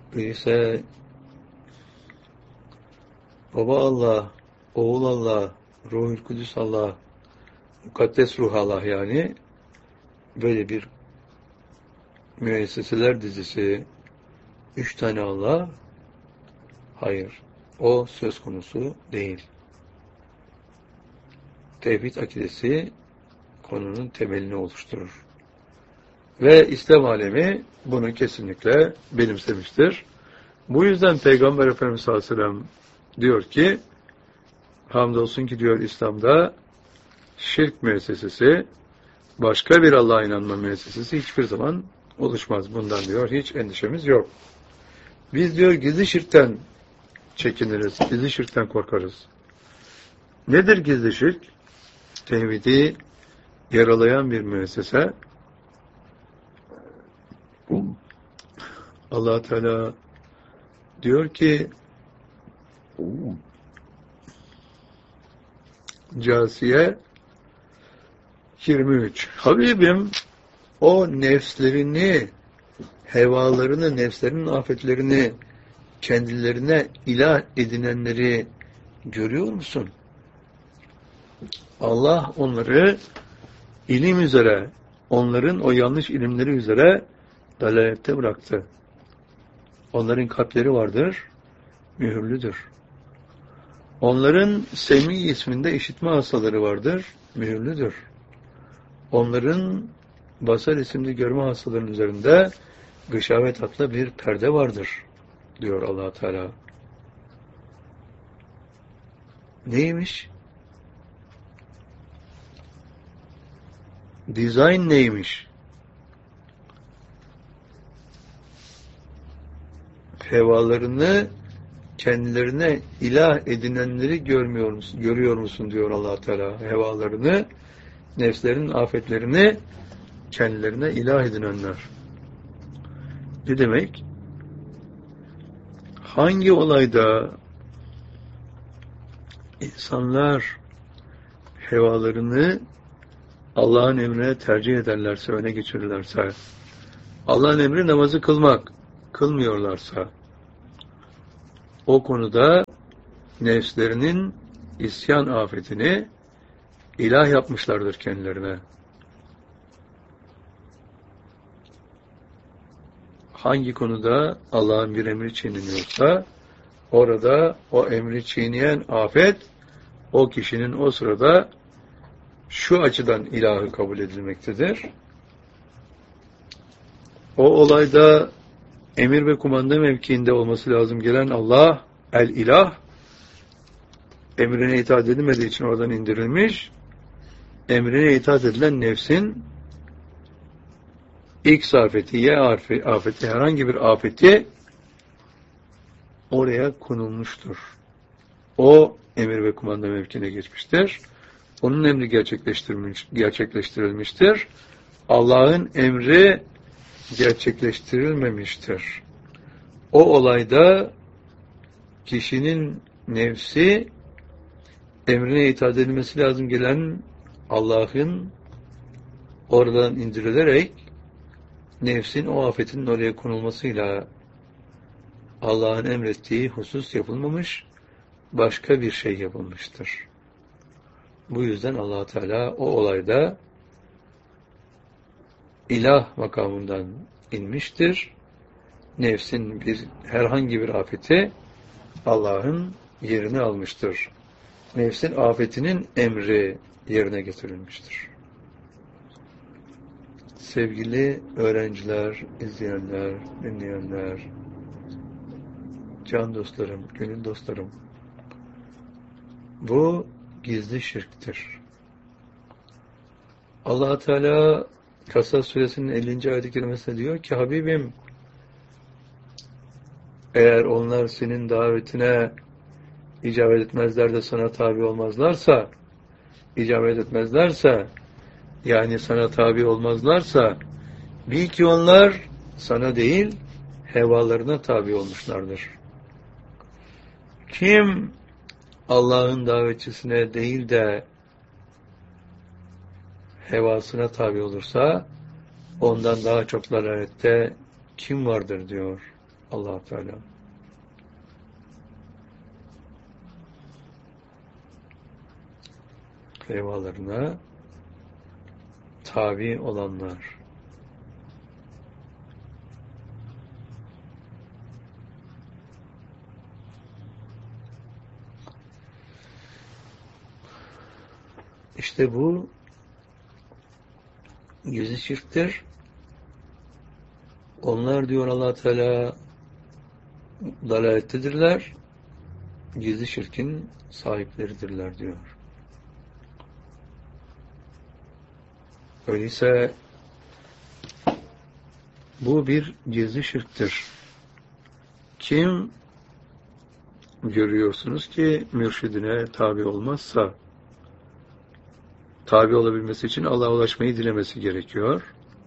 birisi Baba Allah, Oğul Allah, Ruhul Kudüs Allah, Mukaddes Ruh Allah, yani böyle bir müesseseler dizisi, 3 tane Allah, hayır. O söz konusu değil. Tevhid akidesi konunun temelini oluşturur. Ve İslam alemi bunu kesinlikle benimsemiştir. Bu yüzden Peygamber Efendimiz sallallahu aleyhi ve sellem diyor ki, hamdolsun ki diyor, İslam'da şirk müessesesi, başka bir Allah'a inanma müessesesi hiçbir zaman oluşmaz. Bundan diyor hiç endişemiz yok. Biz diyor gizli şirkten çekiniriz, gizli şirkten korkarız. Nedir gizli şirk? Tevhidi yaralayan bir müessese. Allah Teala diyor ki, Câsiye 23. Habibim, o nefslerini, hevalarını, nefslerinin afetlerini kendilerine ilah edinenleri görüyor musun? Allah onları ilim üzere, onların o yanlış ilimleri üzere dalalette bıraktı. Onların kalpleri vardır, mühürlüdür. Onların Semi isminde işitme hastaları vardır, mühürlüdür. Onların Basar isimli görme hastalarının üzerinde gışavet adlı bir perde vardır, diyor Allah Teala. Neymiş? Dizayn neymiş? Hevalarını kendilerine ilah edinenleri görüyor musun diyor Allah Teala. Hevalarını, nefslerin afetlerini kendilerine ilah edinenler. Ne demek? Hangi olayda insanlar hevalarını Allah'ın emrine tercih ederlerse, öne geçirirlerse, Allah'ın emri namazı kılmak, kılmıyorlarsa, o konuda nefslerinin isyan afetini ilah yapmışlardır kendilerine. Hangi konuda Allah'ın bir emri çiğneniyorsa, orada o emri çiğneyen afet, o kişinin o sırada şu açıdan ilahı kabul edilmektedir. O olayda emir ve kumanda mevkiinde olması lazım gelen Allah, el-ilah, emrine itaat edilmediği için oradan indirilmiş, emrine itaat edilen nefsin X afeti, Y afeti, herhangi bir afeti oraya konulmuştur. O emir ve kumanda mevkine geçmiştir. Onun emri gerçekleştirilmiştir. Allah'ın emri gerçekleştirilmemiştir. O olayda kişinin nefsi emrine itaat edilmesi lazım gelen Allah'ın oradan indirilerek nefsin o afetinin oraya konulmasıyla Allah'ın emrettiği husus yapılmamış, başka bir şey yapılmıştır. Bu yüzden Allah Teala o olayda ilah makamından inmiştir. Nefsin herhangi bir afeti Allah'ın yerini almıştır. Nefsin afetinin emri yerine getirilmiştir. Sevgili öğrenciler, izleyenler, dinleyenler, can dostlarım, gönül dostlarım, bu gizli şirktir. Allah Teala Kasas suresinin 50. ayet-i kerimesinde diyor ki, Habibim, eğer onlar senin davetine icabet etmezler de sana tabi olmazlarsa, yani sana tabi olmazlarsa, bil ki onlar sana değil, hevalarına tabi olmuşlardır. Kim Allah'ın davetçisine değil de hevasına tabi olursa, ondan daha çok dalalette kim vardır diyor Allah Teala. Revalarına tabi olanlar. İşte bu gizli şirktir. Onlar diyor Allah Teala dalalettedirler. Gizli şirkin sahipleridirler diyor. Öyleyse bu bir gizli şirktir. Kim görüyorsunuz ki mürşidine tabi olmazsa, tabi olabilmesi için Allah'a ulaşmayı dilemesi gerekiyor.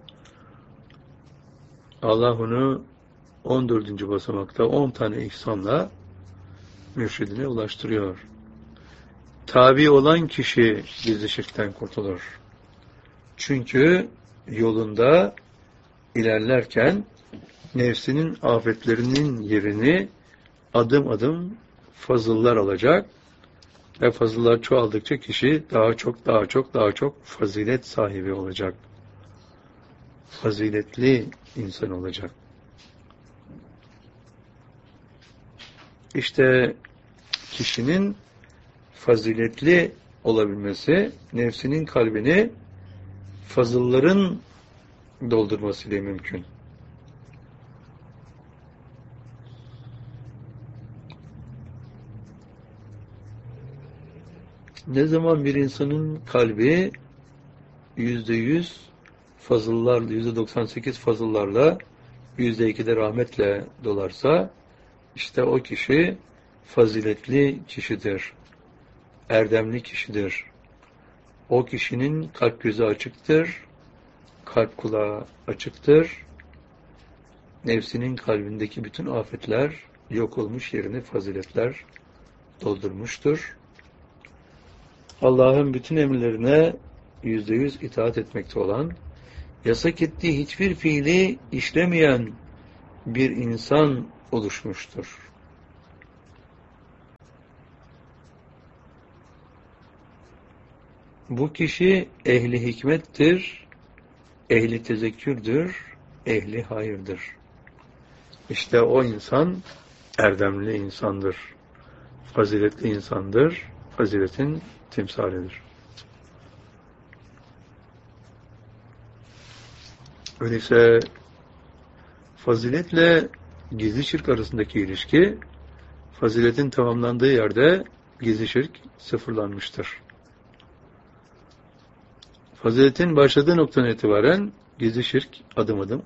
Allah onu 14. basamakta 10 tane ihsanla mürşidine ulaştırıyor. Tabi olan kişi gizli şirkten kurtulur. Çünkü yolunda ilerlerken nefsinin afetlerinin yerini adım adım fazıllar alacak ve fazıllar çoğaldıkça kişi daha çok fazilet sahibi olacak. Faziletli insan olacak. İşte kişinin faziletli olabilmesi, nefsinin kalbini fazılların doldurmasıyla mümkün. Ne zaman bir insanın kalbi %100 fazıllarla, %98 fazıllarla, %2 de rahmetle dolarsa, işte o kişi faziletli kişidir, erdemli kişidir. O kişinin kalp gözü açıktır, kalp kulağı açıktır. Nefsinin kalbindeki bütün afetler yok olmuş, yerini faziletler doldurmuştur. Allah'ın bütün emirlerine %100 itaat etmekte olan, yasak ettiği hiçbir fiili işlemeyen bir insan oluşmuştur. Bu kişi ehli hikmettir, ehli tezekkürdür, ehli hayırdır. İşte o insan erdemli insandır, faziletli insandır, faziletin timsalidir. Öyleyse faziletle gizli şirk arasındaki ilişki, faziletin tamamlandığı yerde gizli şirk sıfırlanmıştır. Faziletin başladığı noktadan itibaren gizli şirk adım adım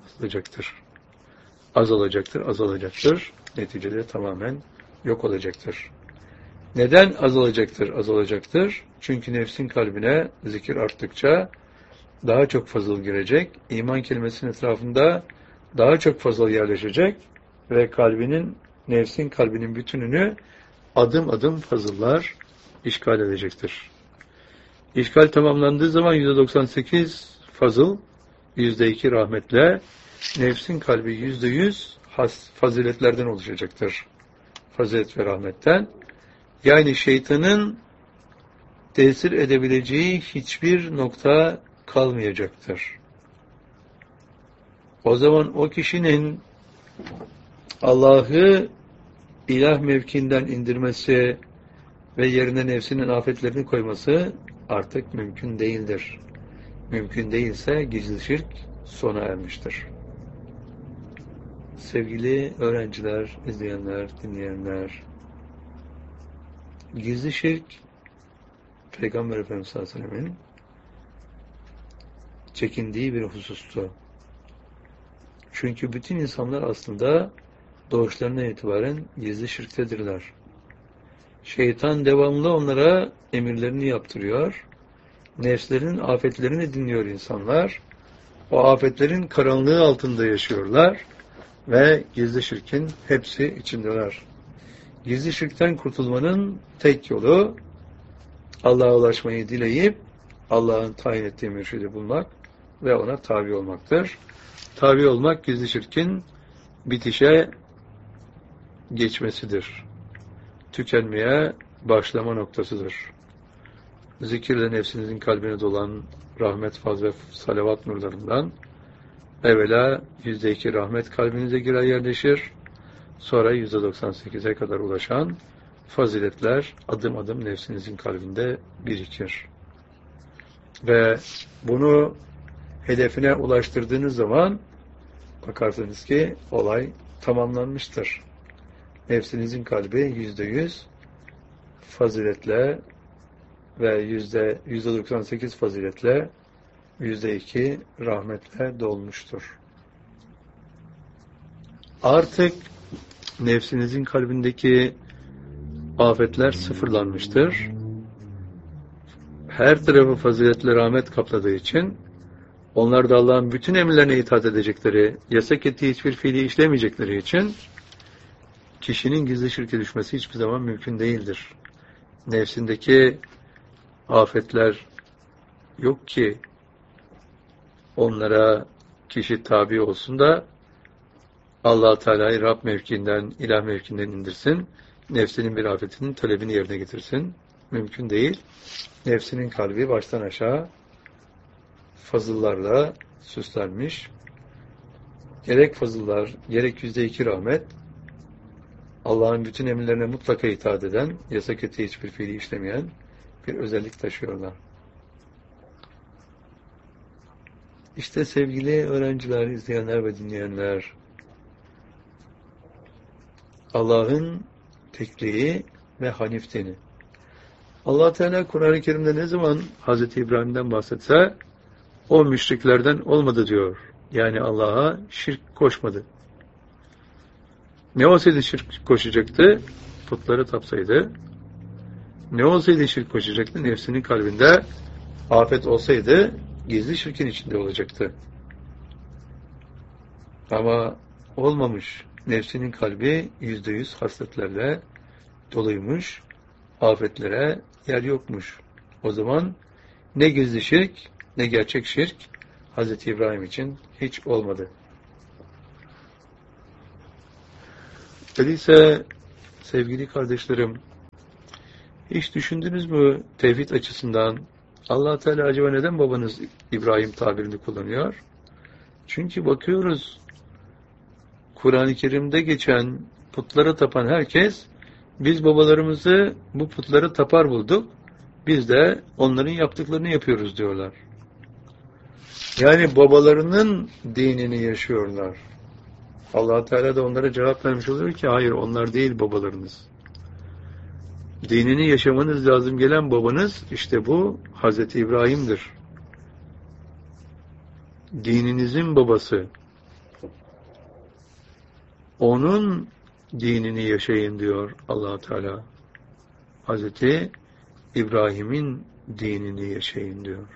azalacaktır. Neticede tamamen yok olacaktır. Neden azalacaktır? Çünkü nefsin kalbine zikir arttıkça daha çok fazıl girecek, iman kelimesinin etrafında daha çok fazıl yerleşecek ve nefsin kalbinin bütününü adım adım fazıllar işgal edecektir. İşgal tamamlandığı zaman %98 fazıl, %2 rahmetle, nefsin kalbi %100 faziletlerden oluşacaktır. Fazilet ve rahmetten. Yani şeytanın tesir edebileceği hiçbir nokta kalmayacaktır. O zaman o kişinin Allah'ı ilah mevkiinden indirmesi ve yerine nefsinin afetlerini koyması artık mümkün değildir. Mümkün değilse gizli şirk sona ermiştir. Sevgili öğrenciler, izleyenler, dinleyenler, gizli şirk Peygamber Efendimiz sallallahu aleyhi ve sellem'in çekindiği bir husustu. Çünkü bütün insanlar aslında doğuşlarından itibaren gizli şirktedirler. Şeytan devamlı onlara emirlerini yaptırıyor. Nefslerinin afetlerini dinliyor insanlar. O afetlerin karanlığı altında yaşıyorlar ve gizli şirkin hepsi içindeler. Gizli şirkten kurtulmanın tek yolu Allah'a ulaşmayı dileyip Allah'ın tayin ettiği mürşidi bulmak ve ona tabi olmaktır. Tabi olmak gizli şirkin bitişe geçmesidir. Tükenmeye başlama noktasıdır. Zikirle nefsinizin kalbine dolan rahmet, faz ve salavat nurlarından evvela %2 rahmet kalbinize girer, yerleşir. Sonra %98'e kadar ulaşan faziletler adım adım nefsinizin kalbinde birikir. Ve bunu hedefine ulaştırdığınız zaman bakarsınız ki olay tamamlanmıştır. Nefsinizin kalbi %100 faziletle ve %98 faziletle %2 rahmetle dolmuştur. Artık nefsinizin kalbindeki afetler sıfırlanmıştır. Her tarafı faziletle rahmet kapladığı için onlar da Allah'ın bütün emirlerine itaat edecekleri, yasak ettiği hiçbir fiili işlemeyecekleri için kişinin gizli şirke düşmesi hiçbir zaman mümkün değildir. Nefsindeki afetler yok ki onlara kişi tabi olsun da Allah-u Teala'yı Rab mevkiinden, ilah mevkiinden indirsin, nefsinin bir afetinin talebini yerine getirsin. Mümkün değil. Nefsinin kalbi baştan aşağı fazıllarla süslenmiş. Gerek fazıllar, gerek %2 rahmet, Allah'ın bütün emirlerine mutlaka itaat eden, yasak ettiği hiçbir fiili işlemeyen bir özellik taşıyorlar. İşte sevgili öğrenciler, izleyenler ve dinleyenler, Allah'ın tekliği ve Hanif dini. Allah Teala Kur'an-ı Kerim'de ne zaman Hz. İbrahim'den bahsetse o müşriklerden olmadı diyor. Yani Allah'a şirk koşmadı. Ne olsaydı şirk koşacaktı? Putları tapsaydı. Ne olsaydı şirk koşacaktı? Nefsinin kalbinde afet olsaydı gizli şirkin içinde olacaktı. Ama olmamış. Nefsinin kalbi %100 hasletlerle doluymuş. Afetlere yer yokmuş. O zaman ne gizli şirk ne gerçek şirk Hz. İbrahim için hiç olmadı. Öyleyse sevgili kardeşlerim, hiç düşündünüz mü tevhid açısından Allah Teala acaba neden babanız İbrahim tabirini kullanıyor? Çünkü bakıyoruz Kur'an-ı Kerim'de geçen putlara tapan herkes biz babalarımızı bu putlara tapar bulduk. Biz de onların yaptıklarını yapıyoruz diyorlar. Yani babalarının dinini yaşıyorlar. Allah Teala da onlara cevap vermiş oluyor ki hayır onlar değil babalarınız. Dinini yaşamanız lazım gelen babanız işte bu Hazreti İbrahim'dir. Dininizin babası. Onun dinini yaşayın diyor Allah Teala. Hazreti İbrahim'in dinini yaşayın diyor.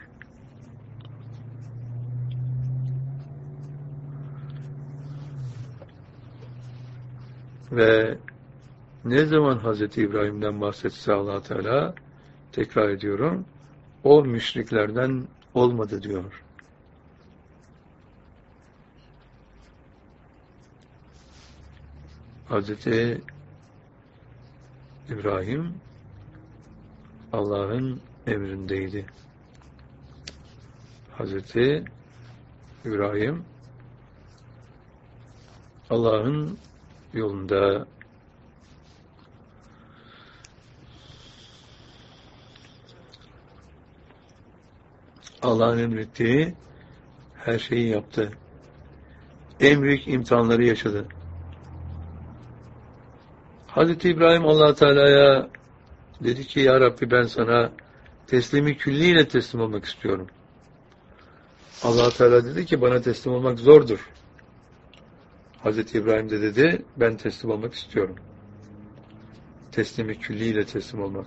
Ve ne zaman Hazreti İbrahim'den bahsetse Allah Teala, tekrar ediyorum, o müşriklerden olmadı diyor. Hazreti İbrahim Allah'ın emrindeydi. Hazreti İbrahim Allah'ın yolunda Allah'ın emrettiği her şeyi yaptı. En büyük imtihanları yaşadı. Hazreti İbrahim Allah Teala'ya dedi ki ya Rabbi ben sana teslimi külliyle teslim olmak istiyorum. Allah Teala dedi ki bana teslim olmak zordur. Hazreti İbrahim de dedi ben teslim olmak istiyorum. Teslimi külliyle teslim olmak.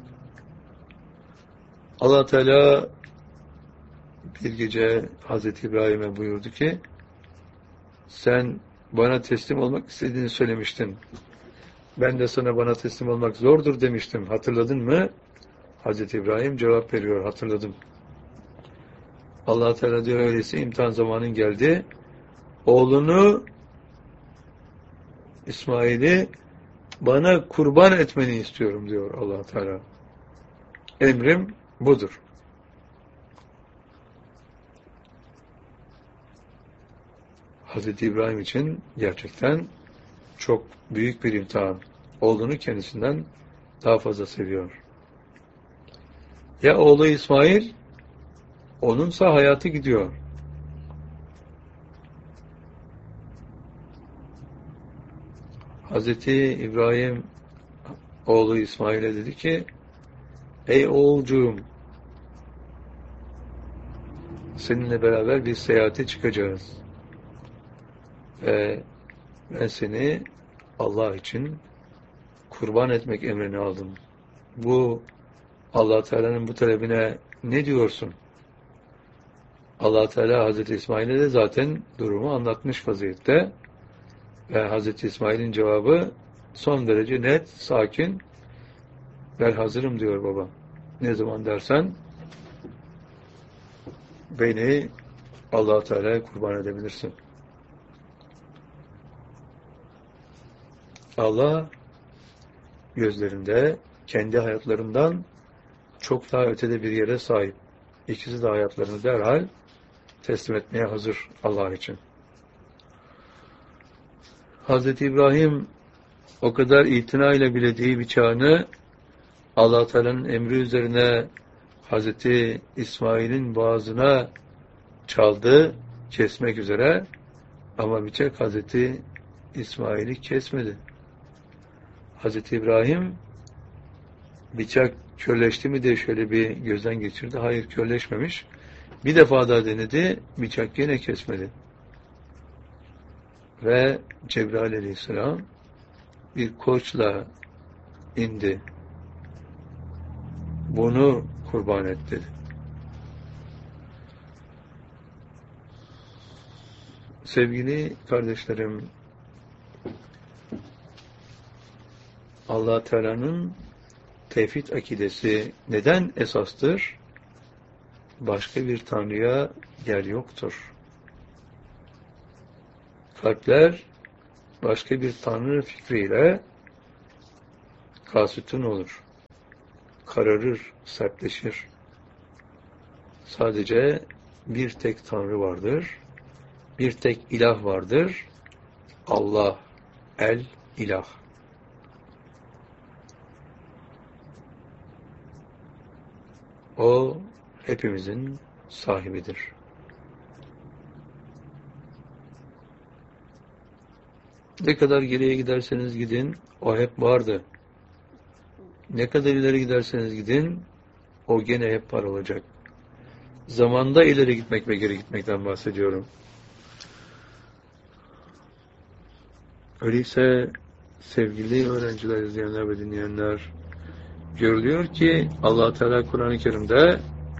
Allah Teala bir gece Hazreti İbrahim'e buyurdu ki sen bana teslim olmak istediğini söylemiştin. Ben de sana bana teslim olmak zordur demiştim. Hatırladın mı? Hazreti İbrahim cevap veriyor. Hatırladım. Allah Teala diyor öyleyse imtihan zamanın geldi. Oğlunu İsmail'i Bana kurban etmeni istiyorum diyor Allah Teala. Emrim budur. Hazreti İbrahim için gerçekten çok büyük bir imtihan olduğunu kendisinden daha fazla seviyor. Ya oğlu İsmail, onunsa hayatı gidiyor. Hazreti İbrahim oğlu İsmail'e dedi ki, ey oğulcuğum, seninle beraber bir seyahate çıkacağız. Ve ben seni Allah için kurban etmek emrini aldım. Bu Allah Teala'nın bu talebine ne diyorsun? Allah Teala Hazreti İsmail'e de zaten durumu anlatmış vaziyette. Ve Hazreti İsmail'in cevabı son derece net, sakin. Ben hazırım diyor baba. Ne zaman dersen beni Allah Teala'ya kurban edebilirsin. Allah gözlerinde kendi hayatlarından çok daha ötede bir yere sahip. İkisi de hayatlarını derhal teslim etmeye hazır Allah için. Hazreti İbrahim o kadar itinayla bilediği bıçağını Allah Teala'nın emri üzerine Hazreti İsmail'in boğazına çaldı, kesmek üzere, ama bıçak Hazreti İsmail'i kesmedi. Hazreti İbrahim bıçak körleşti mi diye şöyle bir gözden geçirdi. Hayır, körleşmemiş. Bir defa daha denedi, bıçak yine kesmedi. Ve Cebrail aleyhisselam bir koçla indi. Bunu kurban et dedi. Sevgili kardeşlerim, Allah Teala'nın tevhid akidesi neden esastır? Başka bir tanrıya yer yoktur. Kalpler başka bir tanrı fikriyle kasütün olur. Kararır, sertleşir. Sadece bir tek tanrı vardır. Bir tek ilah vardır. Allah, el, ilah. O hepimizin sahibidir. Ne kadar geriye giderseniz gidin, o hep vardı. Ne kadar ileri giderseniz gidin, o gene hep var olacak. Zamanda ileri gitmek ve geri gitmekten bahsediyorum. Öyleyse sevgili öğrenciler, izleyenler ve dinleyenler, görülüyor ki Allah Teala Kur'an-ı Kerim'de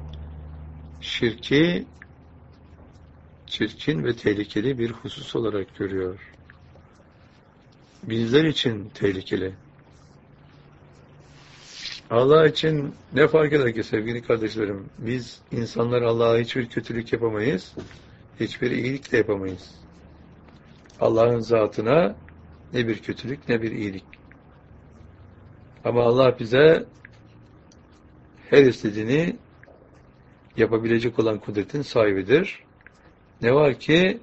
şirki çirkin ve tehlikeli bir husus olarak görüyor. Bizler için tehlikeli. Allah için ne fark eder ki sevgili kardeşlerim? Biz insanlar Allah'a hiçbir kötülük yapamayız, hiçbir iyilik de yapamayız. Allah'ın zatına ne bir kötülük ne bir iyilik. Ama Allah bize her istediğini yapabilecek olan kudretin sahibidir. Ne var ki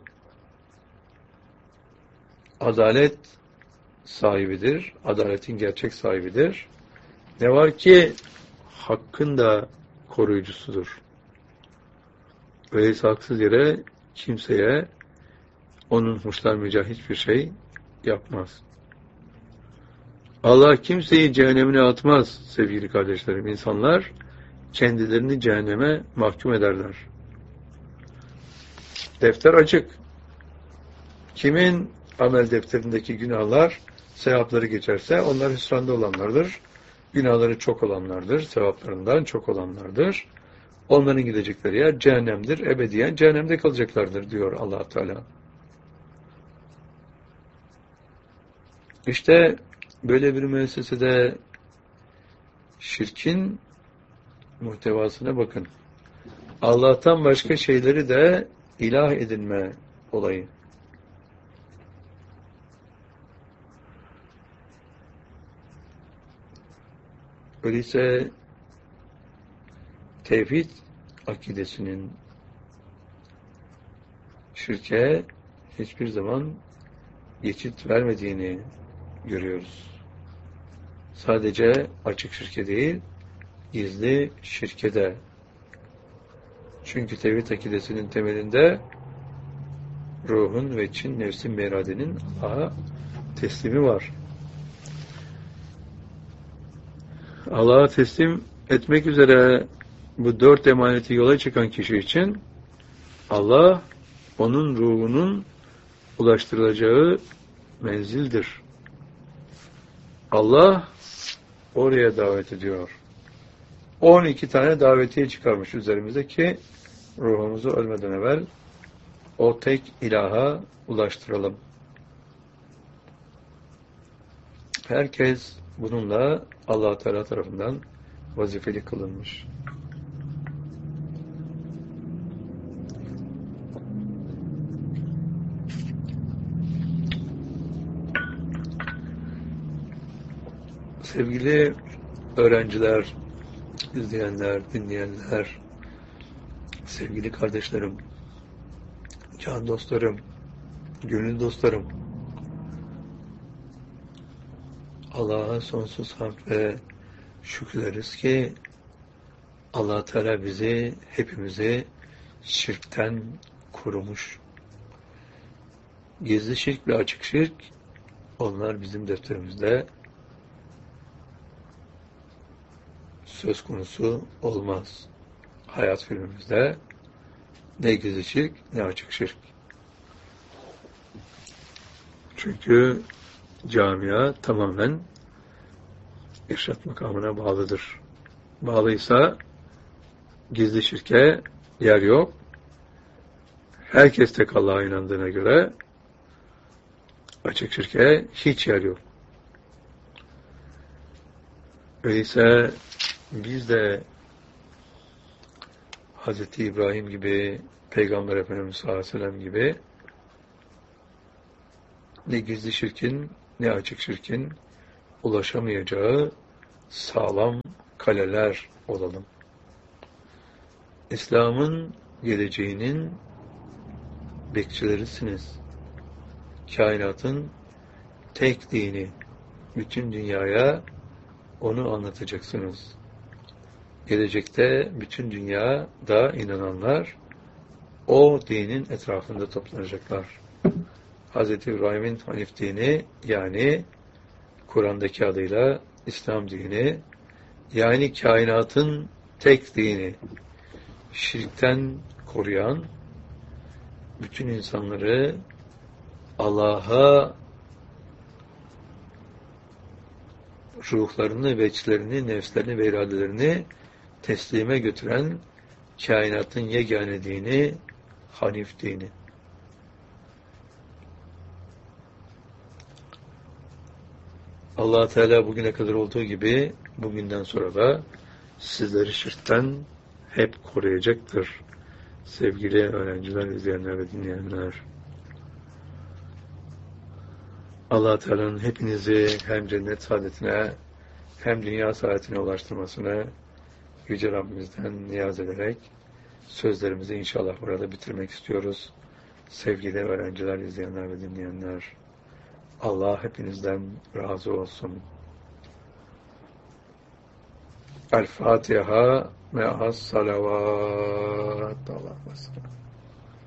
adalet sahibidir, adaletin gerçek sahibidir. Ne var ki hakkın da koruyucusudur. Öyleyse haksız yere kimseye onun hoşlanmayacağı hiçbir şey yapmaz. Allah kimseyi cehennemine atmaz sevgili kardeşlerim. İnsanlar kendilerini cehenneme mahkum ederler. Defter açık. Kimin amel defterindeki günahlar, sevapları geçerse onlar hüsranda olanlardır. Günahları çok olanlardır, sevaplarından çok olanlardır. Onların gidecekleri yer cehennemdir. Ebediyen cehennemde kalacaklardır diyor Allah Teala. İşte böyle bir müessesede şirkin muhtevasına bakın. Allah'tan başka şeyleri de ilah edinme olayı. Öyleyse tevhid akidesinin şirke hiçbir zaman geçit vermediğini görüyoruz. Sadece açık şirke değil, gizli şirke de. Çünkü tevhid akidesinin temelinde ruhun ve için nefsin ve iradenin Allah'a teslimi var. Allah'a teslim etmek üzere bu 4 emaneti yola çıkan kişi için Allah onun ruhunun ulaştırılacağı menzildir. Allah oraya davet ediyor. 12 tane davetiye çıkarmış üzerimize ki ruhumuzu ölmeden evvel o tek ilaha ulaştıralım. Herkes bununla Allah Teala tarafından vazifeli kılınmış. Sevgili öğrenciler, izleyenler, dinleyenler, sevgili kardeşlerim, can dostlarım, gönül dostlarım, Allah'a sonsuz hamd ve şükürleriz ki Allah Teala bizi, hepimizi şirkten korumuş. Gizli şirk ve açık şirk, onlar bizim defterimizde söz konusu olmaz. Hayat filmimizde ne gizli şirk ne açık şirk. Çünkü camia tamamen irşat makamına bağlıdır. Bağlıysa gizli şirke yer yok. Herkes tek Allah'a inandığına göre açık şirke hiç yer yok. Öyleyse biz de Hz. İbrahim gibi, Peygamber Efendimiz sallallahu aleyhi ve sellem gibi ne gizli şirkin ne açık şirkin ulaşamayacağı sağlam kaleler olalım. İslam'ın geleceğinin bekçilerisiniz. Kainatın tek dini, bütün dünyaya onu anlatacaksınız. Gelecekte bütün dünyada inananlar o dinin etrafında toplanacaklar. Hz. İbrahim'in Hanif dini, yani Kur'an'daki adıyla İslam dini, yani kainatın tek dini, şirkten koruyan, bütün insanları Allah'a ruhlarını, veçlerini, nefslerini ve iradelerini teslime götüren kainatın yegane dini, Hanif dini. Allah Teala bugüne kadar olduğu gibi bugünden sonra da sizleri şirkten hep koruyacaktır. Sevgili öğrenciler, izleyenler ve dinleyenler. Allah Teala'nın hepinizi hem cennet saadetine hem dünya saadetine ulaştırmasını Yüce Rabbimizden niyaz ederek sözlerimizi inşallah burada bitirmek istiyoruz. Sevgili öğrenciler, izleyenler ve dinleyenler, Allah hepinizden razı olsun. El Fatiha me'as salavat. Allah